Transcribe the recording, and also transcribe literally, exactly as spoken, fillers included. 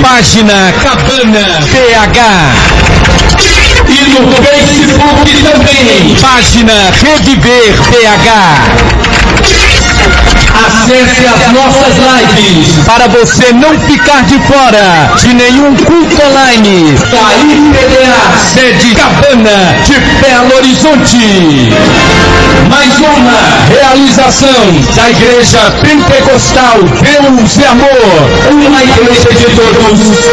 Página Cabana P H. E no Facebook também. Página Reviver P H. Acesse as nossas lives para você não ficar de fora de nenhum culto online. Da I P D A, sede Cabana de Belo Horizonte. Mais uma realização da Igreja Pentecostal Deus e Amor, uma igreja de todos.